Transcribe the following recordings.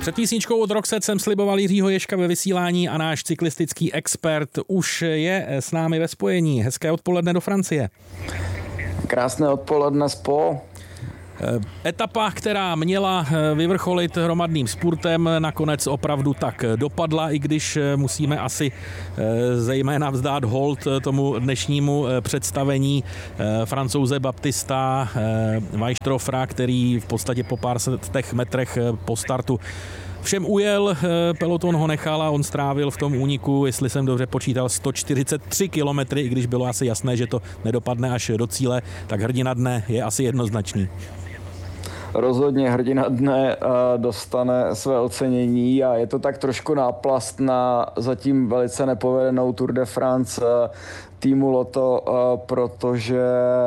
Před písničkou od Roxette jsem sliboval Jiřího Ježka ve vysílání a náš cyklistický expert už je s námi ve spojení. Hezké odpoledne do Francie. Krásné odpoledne SPO. Etapa, která měla vyvrcholit hromadným spurtem, nakonec opravdu tak dopadla, i když musíme asi zejména vzdát hold tomu dnešnímu představení Francouze Baptista Weichtrofera, který v podstatě po pár setech metrech po startu všem ujel, peloton ho nechal a on strávil v tom úniku, jestli jsem dobře počítal, 143 kilometry, i když bylo asi jasné, že to nedopadne až do cíle, tak hrdina dne je asi jednoznačný. Rozhodně hrdina dne dostane své ocenění a je to tak trošku náplast na zatím velice nepovedenou Tour de France týmu Lotto, protože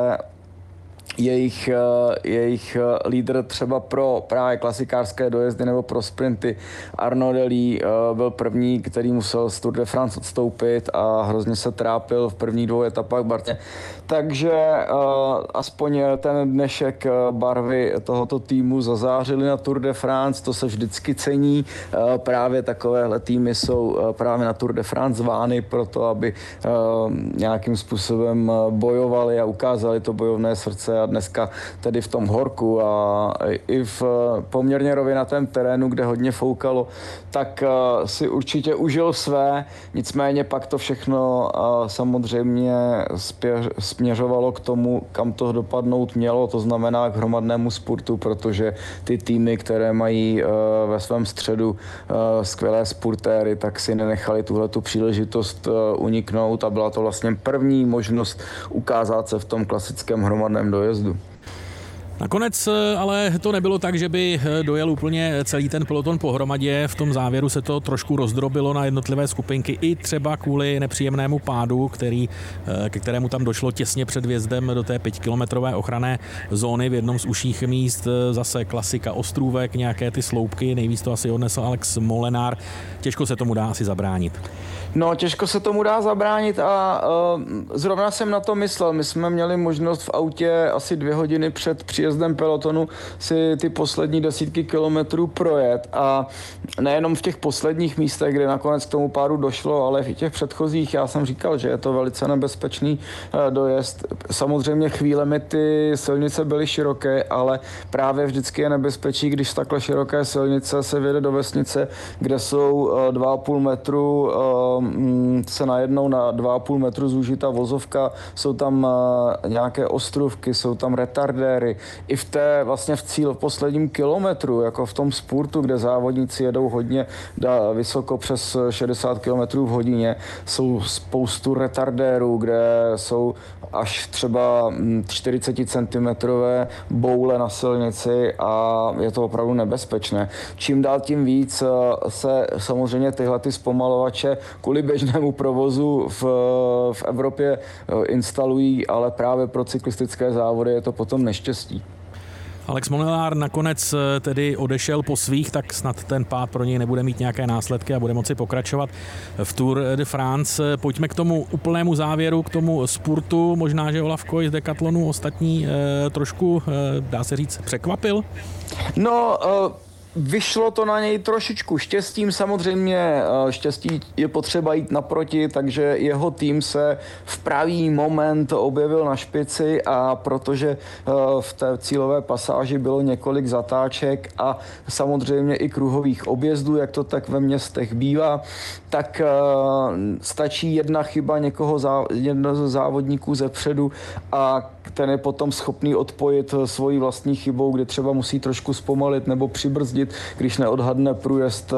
jejich lídr třeba pro právě klasikářské dojezdy nebo pro sprinty Arnaud Delis byl první, který musel z Tour de France odstoupit a hrozně se trápil v prvních 2 etapách Bartě. Takže aspoň ten dnešek barvy tohoto týmu zazářily na Tour de France, to se vždycky cení. Právě takovéhle týmy jsou právě na Tour de France zvány proto, aby nějakým způsobem bojovali a ukázali to bojovné srdce a dneska tedy v tom horku a i v poměrně rovinatém terénu, kde hodně foukalo, tak si určitě užil své, nicméně pak to všechno samozřejmě směřovalo k tomu, kam to dopadnout mělo, to znamená k hromadnému spurtu, protože ty týmy, které mají ve svém středu skvělé spurtéry, tak si nenechali tuhletu příležitost uniknout a byla to vlastně první možnost ukázat se v tom klasickém hromadném dojezdu. Nakonec ale to nebylo tak, že by dojel úplně celý ten peloton pohromadě. V tom závěru se to trošku rozdrobilo na jednotlivé skupinky i třeba kvůli nepříjemnému pádu, ke kterému tam došlo těsně před vjezdem do té 5kilometrové ochranné zóny v jednom z užších míst. Zase klasika ostrůvek, nějaké ty sloupky, nejvíc to asi odnesl Alex Molenaar. Těžko se tomu dá asi zabránit. No, těžko se tomu dá zabránit a zrovna jsem na to myslel. My jsme měli možnost v autě asi 2 hodiny před příjezdem pelotonu si ty poslední desítky kilometrů projet a nejenom v těch posledních místech, kde nakonec k tomu pádu došlo, ale i těch předchozích. Já jsem říkal, že je to velice nebezpečný dojezd. Samozřejmě chvílemi ty silnice byly široké, ale právě vždycky je nebezpečí, když z takhle široké silnice se vjede do vesnice, kde jsou 2,5 metru se najednou na 2,5 metru zúžitá vozovka, jsou tam nějaké ostrůvky, jsou tam retardéry. I v posledním kilometru, jako v tom spurtu, kde závodníci jedou hodně vysoko přes 60 km v hodině, jsou spoustu retardérů, kde jsou až třeba 40 cm boule na silnici a je to opravdu nebezpečné. Čím dál tím víc se samozřejmě tyhle zpomalovače kvůli běžnému provozu v Evropě instalují, ale právě pro cyklistické závody je to potom neštěstí. Alex Molenaar nakonec tedy odešel po svých, tak snad ten pád pro něj nebude mít nějaké následky a bude moci pokračovat v Tour de France. Pojďme k tomu úplnému závěru, k tomu spurtu. Možná, že Olaf Koy z Decathlonu ostatní trošku, dá se říct, překvapil? No, vyšlo to na něj trošičku štěstím, samozřejmě štěstí je potřeba jít naproti, takže jeho tým se v pravý moment objevil na špici a protože v té cílové pasáži bylo několik zatáček a samozřejmě i kruhových objezdů, jak to tak ve městech bývá, tak stačí jedna chyba jednoho z závodníků zepředu a ten je potom schopný odpojit svojí vlastní chybou, kde třeba musí trošku zpomalit nebo přibrzdit, když neodhadne průjezd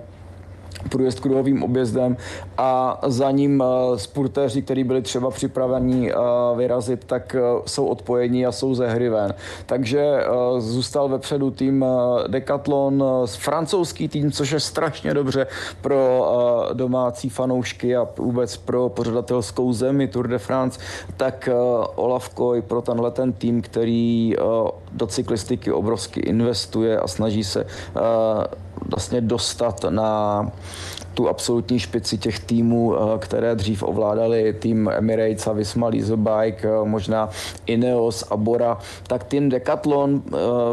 kruhovým objezdem a za ním spurtéři, kteří byli třeba připraveni vyrazit, tak jsou odpojení a jsou ze hry ven. Takže zůstal vepředu tým Decathlon, francouzský tým, což je strašně dobře pro domácí fanoušky a vůbec pro pořadatelskou zemi Tour de France, tak Olaf Koy pro ten tým, který do cyklistiky obrovsky investuje a snaží se vlastně dostat tu absolutní špici těch týmů, které dřív ovládali tým Emirates a Visma Leisure Bike, možná Ineos a Bora, tak tým Decathlon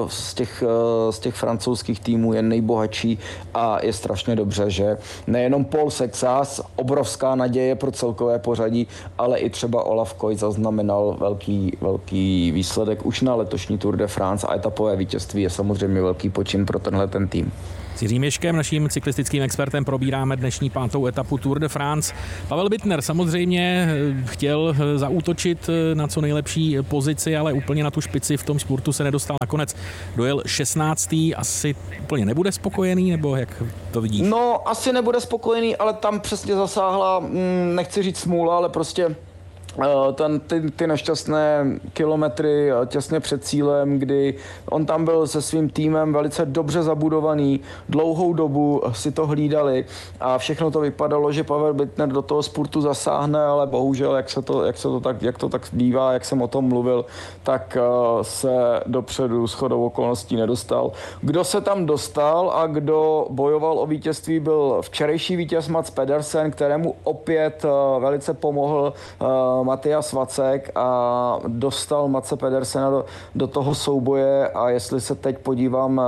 z těch francouzských týmů je nejbohatší a je strašně dobře, že nejenom Paul Sexas, obrovská naděje pro celkové pořadí, ale i třeba Olaf Koit zaznamenal velký výsledek už na letošní Tour de France a etapové vítězství je samozřejmě velký počin pro tenhle ten tým. S Jiřím Ježkem, naším cyklistickým expertem, probíráme dnešní 5. etapu Tour de France. Pavel Bittner samozřejmě chtěl zaútočit na co nejlepší pozici, ale úplně na tu špici v tom spurtu se nedostal. Nakonec dojel 16. Asi úplně nebude spokojený, nebo jak to vidíš? No, asi nebude spokojený, ale tam přesně zasáhla, nechci říct smůla, ale prostě ty nešťastné kilometry těsně před cílem, kdy on tam byl se svým týmem velice dobře zabudovaný, dlouhou dobu si to hlídali a všechno to vypadalo, že Pavel Bittner do toho spurtu zasáhne, ale bohužel, jak to tak bývá, jak jsem o tom mluvil, tak se dopředu shodou okolností nedostal. Kdo se tam dostal a kdo bojoval o vítězství, byl včerejší vítěz Mats Pedersen, kterému opět velice pomohl Matthias Vacek a dostal Matse Pedersena do toho souboje a jestli se teď podívám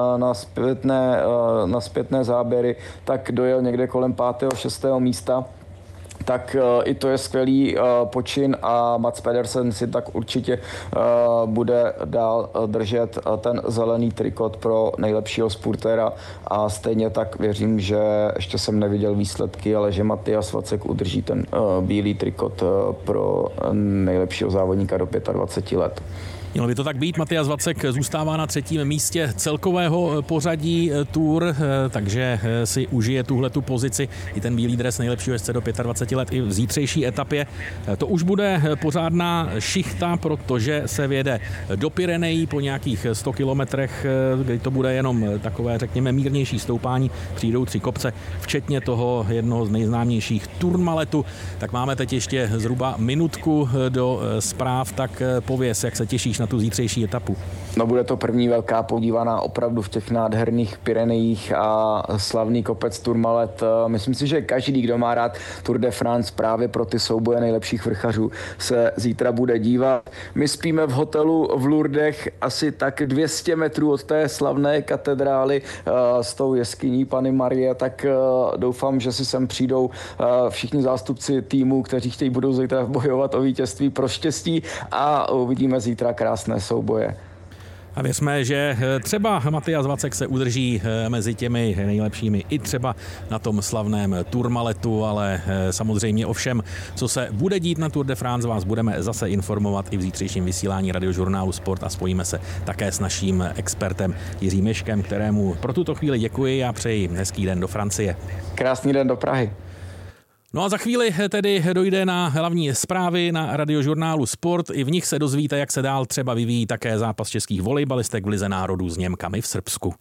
na zpětné záběry, tak dojel někde kolem 5. 6. místa. Tak i to je skvělý počin a Mats Pedersen si tak určitě bude dál držet ten zelený trikot pro nejlepšího spurtéra a stejně tak věřím, že ještě jsem neviděl výsledky, ale že Matthias Vacek udrží ten bílý trikot pro nejlepšího závodníka do 25 let. Mělo by to tak být, Matthias Vacek zůstává na 3. místě celkového pořadí Tour, takže si užije tuhletu pozici i ten bílý dres nejlepšího jezdce do 25 let i v zítřejší etapě. To už bude pořádná šichta, protože se vjede do Pyrenejí po nějakých 100 kilometrech, kdy to bude jenom takové, řekněme, mírnější stoupání, přijdou 3 kopce, včetně toho jednoho z nejznámějších Tourmaletu. Tak máme teď ještě zhruba minutku do zpráv, tak pověz, jak se těšíš na tu zítřejší etapu. No, bude to první velká podívaná opravdu v těch nádherných Pyrenejích a slavný kopec Tourmalet. Myslím si, že každý, kdo má rád Tour de France právě pro ty souboje nejlepších vrchařů, se zítra bude dívat. My spíme v hotelu v Lourdech asi tak 200 metrů od té slavné katedrály s tou jeskyní Panny Marie, tak doufám, že si sem přijdou všichni zástupci týmu, kteří budou zítra bojovat o vítězství, pro štěstí a uvidíme zítra krásné souboje. A věřme, že třeba Matthias Vacek se udrží mezi těmi nejlepšími i třeba na tom slavném Tourmaletu, ale samozřejmě o všem, co se bude dít na Tour de France, vás budeme zase informovat i v zítřejším vysílání Radiožurnálu Sport a spojíme se také s naším expertem Jiřím Ježkem, kterému pro tuto chvíli děkuji a přeji hezký den do Francie. Krásný den do Prahy. No a za chvíli tedy dojde na hlavní zprávy na Radiožurnálu Sport. I v nich se dozvíte, jak se dál třeba vyvíjí také zápas českých volejbalistek v Lize národů s Němkami v Srbsku.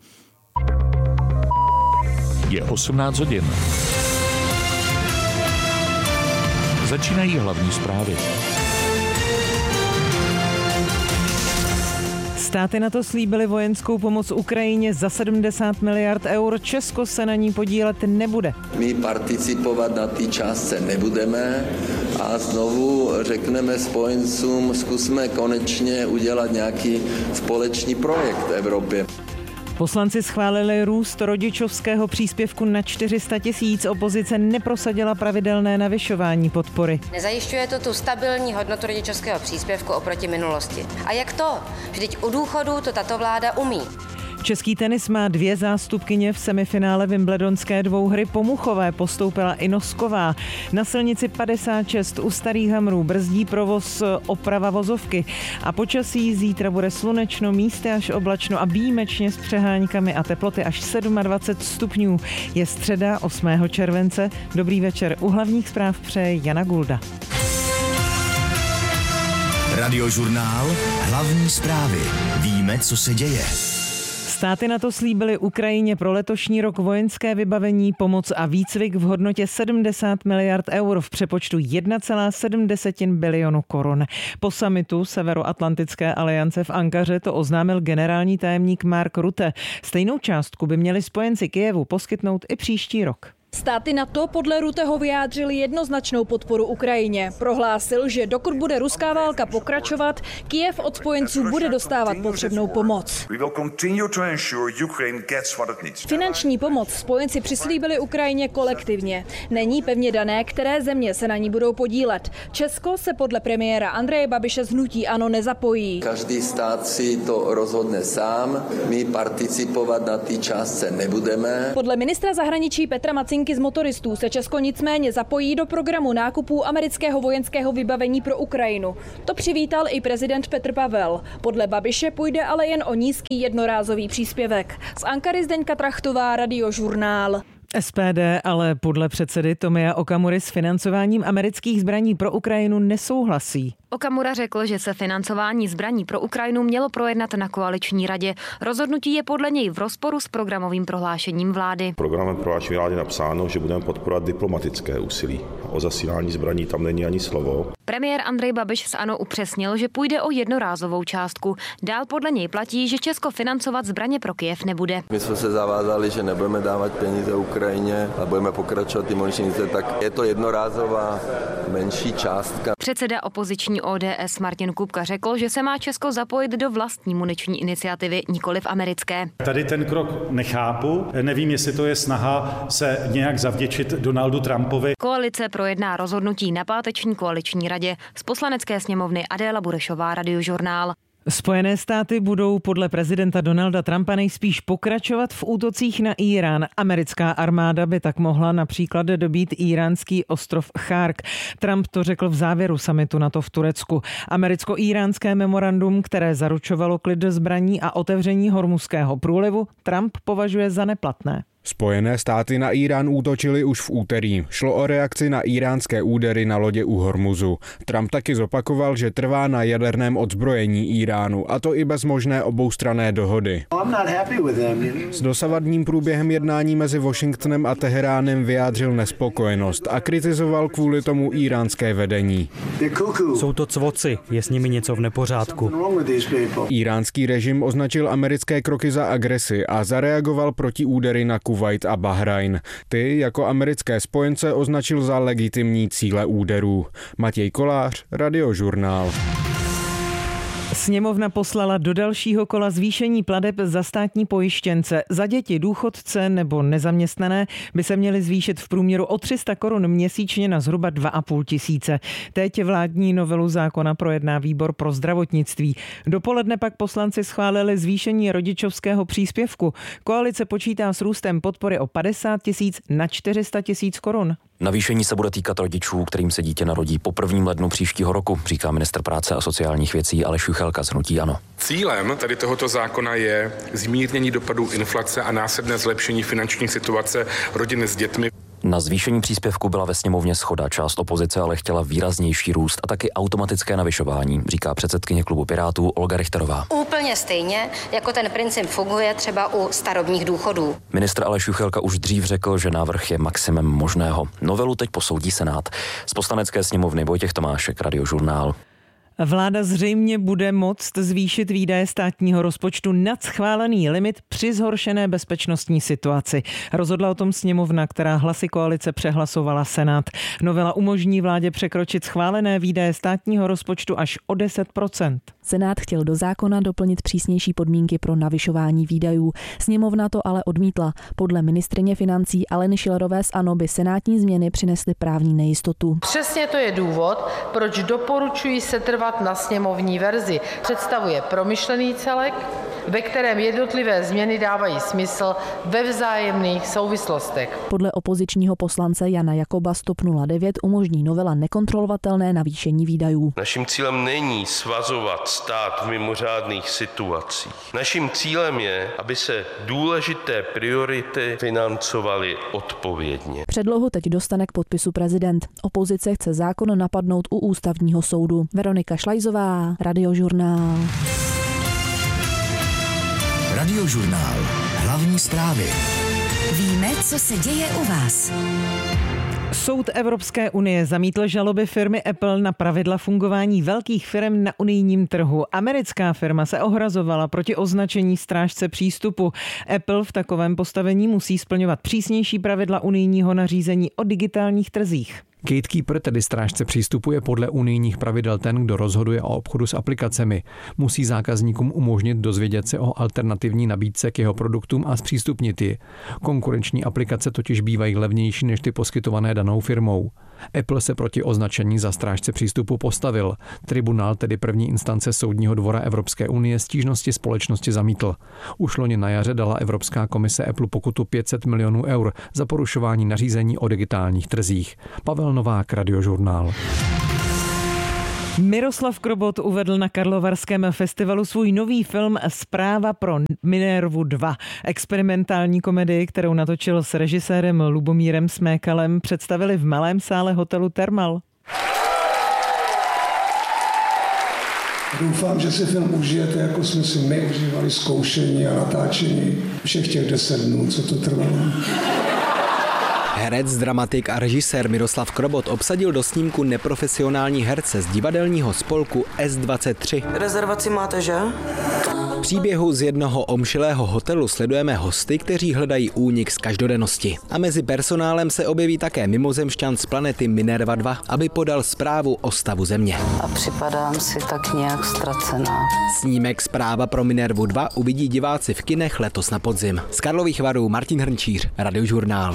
Je 18 hodin. Začínají hlavní zprávy. Státy NATO slíbily vojenskou pomoc Ukrajině za 70 miliard eur. Česko se na ní podílet nebude. My participovat na té částce nebudeme a znovu řekneme spojencům, zkusme konečně udělat nějaký společný projekt v Evropě. Poslanci schválili růst rodičovského příspěvku na 400 000. Opozice neprosadila pravidelné navyšování podpory. Nezajišťuje to tu stabilní hodnotu rodičovského příspěvku oproti minulosti. A jak to? Vždyť u důchodu to tato vláda umí. Český tenis má 2 zástupkyně v semifinále wimbledonské dvouhry. Po Muchové postoupila i Nosková. Na silnici 56 u Starých Hamrů brzdí provoz oprava vozovky. A počasí zítra bude slunečno, místy až oblačno a výjimečně s přeháňkami a teploty až 27 stupňů. Je středa 8. července. Dobrý večer. U hlavních zpráv přeje Jana Gulda. Radiožurnál. Hlavní zprávy. Víme, co se děje. Státy NATO slíbily Ukrajině pro letošní rok vojenské vybavení, pomoc a výcvik v hodnotě 70 miliard eur v přepočtu 1,7 bilionu korun. Po summitu Severoatlantické aliance v Ankaře to oznámil generální tajemník Mark Rutte. Stejnou částku by měli spojenci Kyjevu poskytnout i příští rok. Státy NATO podle Rutteho vyjádřili jednoznačnou podporu Ukrajině. Prohlásil, že dokud bude ruská válka pokračovat, Kyjev od spojenců bude dostávat potřebnou pomoc. Finanční pomoc spojenci přislíbili Ukrajině kolektivně. Není pevně dané, které země se na ní budou podílet. Česko se podle premiéra Andreje Babiše z hnutí ANO nezapojí. Každý stát si to rozhodne sám, my participovat na té částce nebudeme. Podle ministra zahraničí Petra Macinky z Motoristů se Česko nicméně zapojí do programu nákupů amerického vojenského vybavení pro Ukrajinu. To přivítal i prezident Petr Pavel. Podle Babiše půjde ale jen o nízký jednorázový příspěvek. Z Ankary Zdeňka Trachtová, Radiožurnál. SPD ale podle předsedy Tomia Okamury s financováním amerických zbraní pro Ukrajinu nesouhlasí. Okamura řekl, že se financování zbraní pro Ukrajinu mělo projednat na koaliční radě. Rozhodnutí je podle něj v rozporu s programovým prohlášením vlády. V programovém prohlášení vlády napsáno, že budeme podporovat diplomatické úsilí. O zasílání zbraní tam není ani slovo. Premiér Andrej Babiš z ANO upřesnil, že půjde o jednorázovou částku. Dál podle něj platí, že Česko financovat zbraně pro Kyjev nebude. My jsme se zavázali, že nebudeme dávat peníze Ukrajině a budeme pokračovat ty muničnice, tak je to jednorázová menší částka. Předseda opoziční ODS Martin Kupka řekl, že se má Česko zapojit do vlastní muniční iniciativy, nikoliv americké. Tady ten krok nechápu. Nevím, jestli to je snaha se nějak zavděčit Donaldu Trumpovi. Koalice projedná rozhodnutí na páteční koaliční radě. Z Poslanecké sněmovny Adéla Burešová, Radiožurnál. Spojené státy budou podle prezidenta Donalda Trumpa nejspíš pokračovat v útocích na Írán. Americká armáda by tak mohla například dobít íránský ostrov Chark. Trump to řekl v závěru summitu NATO v Turecku. Americko-íránské memorandum, které zaručovalo klid zbraní a otevření Hormuzského průlivu, Trump považuje za neplatné. Spojené státy na Írán útočily už v úterý. Šlo o reakci na íránské údery na lodě u Hormuzu. Trump taky zopakoval, že trvá na jaderném odzbrojení Íránu, a to i bez možné oboustranné dohody. S dosavadním průběhem jednání mezi Washingtonem a Teheránem vyjádřil nespokojenost a kritizoval kvůli tomu íránské vedení. Jsou to cvoci, je s nimi něco v nepořádku. Íránský režim označil americké kroky za agresi a zareagoval proti údery na Kuvajt a Bahrajn. Ty jako americké spojence označil za legitimní cíle úderů. Matěj Kolář, Radiožurnál. Sněmovna poslala do dalšího kola zvýšení plateb za státní pojištěnce. Za děti, důchodce nebo nezaměstnané by se měly zvýšit v průměru o 300 korun měsíčně na zhruba 2,5 tisíce. Teď vládní novelu zákona projedná výbor pro zdravotnictví. Dopoledne pak poslanci schválili zvýšení rodičovského příspěvku. Koalice počítá s růstem podpory o 50 tisíc na 400 tisíc korun. Navýšení se bude týkat rodičů, kterým se dítě narodí po 1. lednu příštího roku, říká ministr práce a sociálních věcí Aleš Juchelka z hnutí ANO. Cílem tady tohoto zákona je zmírnění dopadů inflace a následné zlepšení finanční situace rodin s dětmi. Na zvýšení příspěvku byla ve sněmovně shoda. Část opozice ale chtěla výraznější růst a taky automatické navyšování, říká předsedkyně klubu Pirátů Olga Richterová. Úplně stejně, jako ten princip funguje třeba u starobních důchodů. Ministr Aleš Juchelka už dřív řekl, že návrh je maximem možného. Novelu teď posoudí Senát. Z Poslanecké sněmovny Vojtěch Tomášek, Radiožurnál. Vláda zřejmě bude moct zvýšit výdaje státního rozpočtu nad schválený limit při zhoršené bezpečnostní situaci. Rozhodla o tom sněmovna, která hlasy koalice přehlasovala Senát. Novela umožní vládě překročit schválené výdaje státního rozpočtu až o 10%. Senát chtěl do zákona doplnit přísnější podmínky pro navyšování výdajů. Sněmovna to ale odmítla. Podle ministryně financí Aleny Schillerové z ANO by senátní změny přinesly právní nejistotu. Přesně to je důvod, proč doporučuji setrvat na sněmovní verzi. Představuje promyšlený celek, ve kterém jednotlivé změny dávají smysl ve vzájemných souvislostech. Podle opozičního poslance Jana Jakoba z TOP 09 umožní novela nekontrolovatelné navýšení výdajů. Naším cílem není svazovat stát v mimořádných situacích. Naším cílem je, aby se důležité priority financovaly odpovědně. Předlohu teď dostane k podpisu prezident. Opozice chce zákon napadnout u ústavního soudu. Veronika Šlajzová, Radiožurnál. Radiožurnál. Hlavní zprávy. Víme, co se děje u vás. Soud Evropské unie zamítl žaloby firmy Apple na pravidla fungování velkých firm na unijním trhu. Americká firma se ohrazovala proti označení strážce přístupu. Apple v takovém postavení musí splňovat přísnější pravidla unijního nařízení o digitálních trzích. Gatekeeper, tedy strážce přístupu, je podle unijních pravidel ten, kdo rozhoduje o obchodu s aplikacemi. Musí zákazníkům umožnit dozvědět se o alternativní nabídce k jeho produktům a zpřístupnit ji. Konkurenční aplikace totiž bývají levnější než ty poskytované danou firmou. Apple se proti označení za strážce přístupu postavil. Tribunál, tedy první instance Soudního dvora Evropské unie, stížnosti společnosti zamítl. Už loni na jaře dala Evropská komise Apple pokutu 500 milionů eur za porušování nařízení o digitálních trzích. Pavel Novák, Radiožurnál. Miroslav Krobot uvedl na Karlovarském festivalu svůj nový film Zpráva pro Minervu 2. Experimentální komedii, kterou natočil s režisérem Lubomírem Smékalem, představili v malém sále hotelu Thermal. Doufám, že si film užijete, jako jsme si my užívali zkoušení a natáčení všech těch 10 dnů, co to trvalo. Herec, dramatik a režisér Miroslav Krobot obsadil do snímku neprofesionální herce z divadelního spolku S23. Rezervaci máte, že? V příběhu z jednoho omšilého hotelu sledujeme hosty, kteří hledají únik z každodennosti. A mezi personálem se objeví také mimozemšťan z planety Minerva 2, aby podal zprávu o stavu Země. A připadám si tak nějak ztracená. Snímek Zpráva pro Minervu 2 uvidí diváci v kinech letos na podzim. Z Karlových Varů Martin Hrnčíř, Radiožurnál.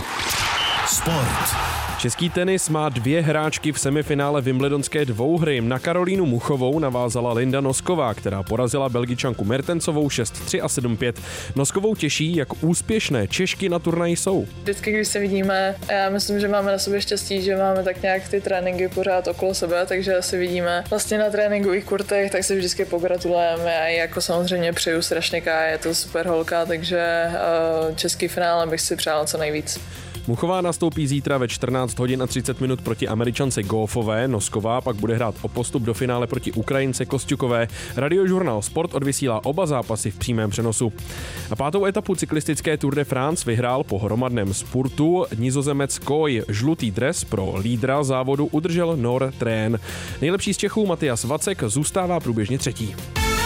Sport. Český tenis má 2 hráčky v semifinále wimbledonské dvouhry. Na Karolínu Muchovou navázala Linda Nosková, která porazila Belgičanku Mertensovou 6-3 a 7-5. Noskovou těší, jak úspěšné Češky na turnaji jsou. Vždycky, když se vidíme, já myslím, že máme na sobě štěstí, že máme tak nějak ty tréninky pořád okolo sebe, takže si vidíme vlastně na tréninkových kurtech, tak si vždycky pogratulujeme a jako samozřejmě přeju strašně Kája, je to super holka, takže český finále bych si přála co nejvíc. Muchová nastoupí zítra ve 14 hodin a 30 minut proti Američance Goffové, Nosková pak bude hrát o postup do finále proti Ukrajince Kosťukové. Radiožurnál Sport odvysílá oba zápasy v přímém přenosu. A 5. etapu cyklistické Tour de France vyhrál po hromadném spurtu Nizozemec Koy. Žlutý dres pro lídra závodu udržel Nor Trén. Nejlepší z Čechů Matias Vacek zůstává průběžně 3.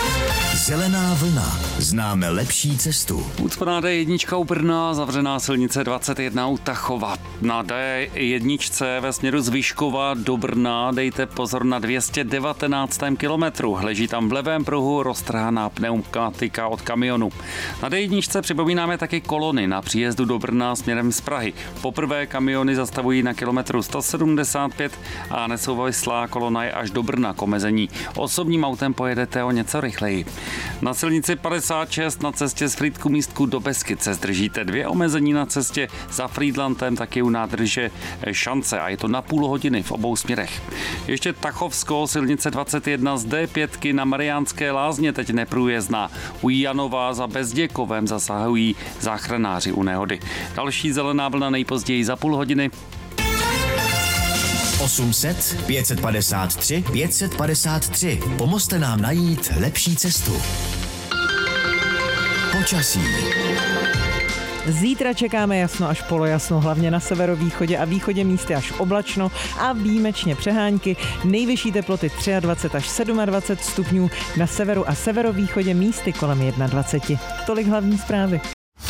Zelená vlna. Známe lepší cestu. Ucpaná D1 u Brna, zavřená silnice 21 u Tachova. Na D1 ve směru z Vyškova do Brna dejte pozor na 219. kilometru. Leží tam v levém pruhu roztrhaná pneumatika od kamionu. Na D1 připomínáme taky kolony na příjezdu do Brna směrem z Prahy. Poprvé kamiony zastavují na kilometru 175 a nesouvislá kolona je až do Brna k omezení. Osobním autem pojedete o něco rychleji. Na silnici 56 na cestě z Frýdku Místku do Beskyc se zdržíte 2 omezení na cestě za Frýdlantem, taky u nádrže Šance a je to na půl hodiny v obou směrech. Ještě Tachovsko, silnice 21 z D5 na Mariánské Lázně teď neprůjezdná. U Janova za Bezděkovem zasahují záchranáři u nehody. Další zelená vlna nejpozději za půl hodiny. 800 553 553. Pomozte nám najít lepší cestu. Počasí. Zítra čekáme jasno až polojasno, hlavně na severovýchodě a východě místy až oblačno a výjimečně přehánky. Nejvyšší teploty 23 až 27 stupňů, na severu a severovýchodě místy kolem 21. Tolik hlavní zprávy.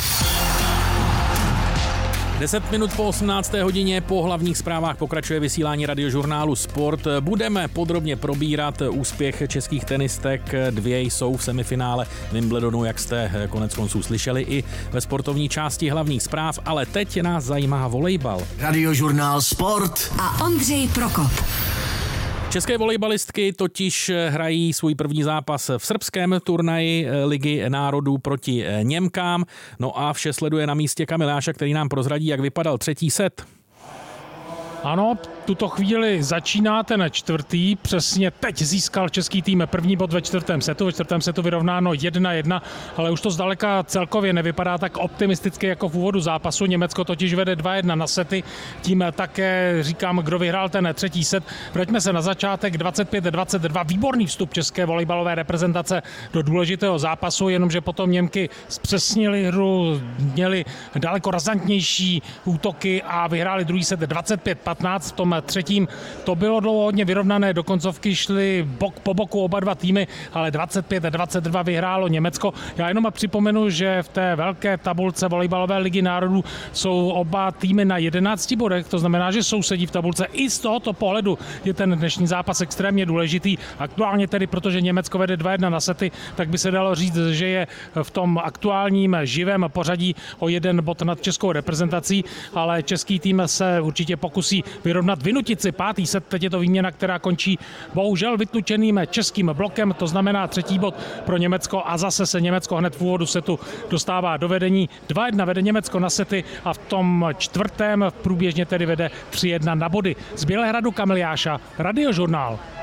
10 minut po 18. hodině po hlavních zprávách pokračuje vysílání Radiožurnálu Sport. Budeme podrobně probírat úspěch českých tenistek. 2 jsou v semifinále Wimbledonu, jak jste koneckonců slyšeli i ve sportovní části hlavních zpráv, ale teď nás zajímá volejbal. Radiožurnál Sport a Ondřej Prokop. České volejbalistky totiž hrají svůj první zápas v srbském turnaji Ligy národů proti Němkám. No a vše sleduje na místě Kamil Jáša, který nám prozradí, jak vypadal 3. set. Ano, tuto chvíli začíná ten čtvrtý. Přesně teď získal český tým první bod ve čtvrtém setu. Ve čtvrtém setu vyrovnáno 1-1, ale už to zdaleka celkově nevypadá tak optimisticky jako v úvodu zápasu. Německo totiž vede 2-1 na sety. Tím také říkám, kdo vyhrál ten třetí set. Vraťme se na začátek 25-22. Výborný vstup české volejbalové reprezentace do důležitého zápasu, jenomže potom Němky zpřesnili hru, měli daleko razantnější útoky a vyhráli druhý set 25-15. V tom třetím to bylo dlouho hodně vyrovnané, do koncovky šli bok po boku oba dva týmy, ale 25-22 vyhrálo Německo. Já jenom připomenu, že v té velké tabulce volejbalové ligy národů jsou oba týmy na 11 bodech, to znamená, že sousedí v tabulce. I z tohoto pohledu je ten dnešní zápas extrémně důležitý. Aktuálně tedy, protože Německo vede 2-1 na sety, tak by se dalo říct, že je v tom aktuálním živém pořadí o 1 bod nad českou reprezentací, ale český tým se určitě pokusí vyrovnat, vynutit si pátý set. Teď je to výměna, která končí bohužel vytlučeným českým blokem, to znamená třetí bod pro Německo a zase se Německo hned v úvodu setu dostává do vedení. 2-1 vede Německo na sety a v tom čtvrtém průběžně tedy vede 3-1 na body. Z Bělehradu Kamil Jáša, Radiožurnál.